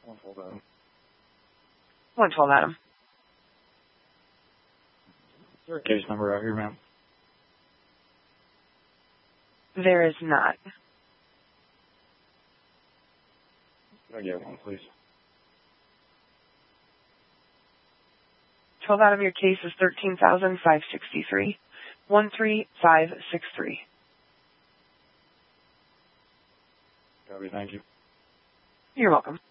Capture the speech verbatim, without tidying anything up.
one twelve Adam. one twelve Adam. Is there a case number out here, ma'am? There is not. Can I get one, please? twelve Adam, your case is thirteen thousand five hundred sixty-three. one three five six three. Copy, thank you. You're welcome.